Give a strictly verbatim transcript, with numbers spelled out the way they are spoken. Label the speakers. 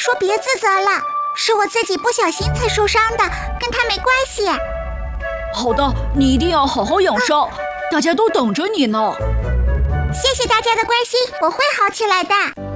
Speaker 1: 说别自责了，是我自己不小心才受伤的，跟他没关系。
Speaker 2: 好的，你一定要好好养伤，大家都等着你呢。
Speaker 1: 谢谢大家的关心，我会好起来的。